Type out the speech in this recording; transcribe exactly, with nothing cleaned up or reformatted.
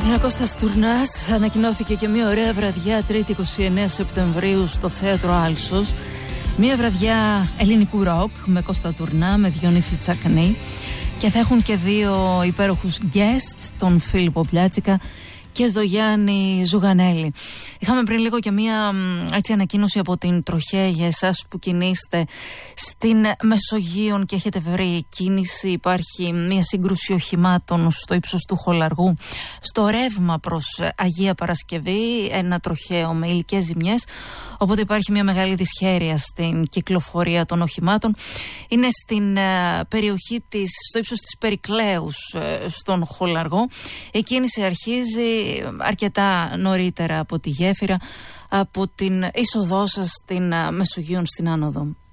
Είναι ο Κώστας Τουρνάς. Ανακοινώθηκε και μια ωραία βραδιά Τρίτη είκοσι εννέα Σεπτεμβρίου στο Θέατρο Άλσος. Μια βραδιά ελληνικού ροκ με Κώστα Τουρνά, με Διονύση Τσακνή. Και θα έχουν και δύο υπέροχους guest, τον Φίλιππο Πλιάτσικα και τον Γιάννη Ζουγανέλη. Είχαμε πριν λίγο και μία έτσι, ανακοίνωση από την Τροχέα για εσάς που κινείστε στην Μεσογείο και έχετε βρει κίνηση. Υπάρχει μία σύγκρουση οχημάτων στο ύψος του Χολαργού, στο ρεύμα προς Αγία Παρασκευή, ένα τροχαίο με υλικές ζημιές. Οπότε υπάρχει μια μεγάλη δυσχέρεια στην κυκλοφορία των οχημάτων. Είναι στην uh, περιοχή της, στο ύψος της Περικλέους, uh, στον Χολαργό. Η κίνηση αρχίζει αρκετά νωρίτερα από τη γέφυρα, από την είσοδό σας στην uh, Μεσογείο, στην άνοδο.